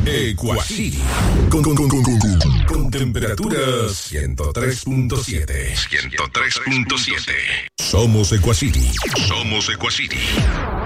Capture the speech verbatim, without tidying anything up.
Equacity. Con, con, con, con, con, con temperatura ciento tres punto siete. ciento tres punto siete. Somos Equacity. Somos Equacity.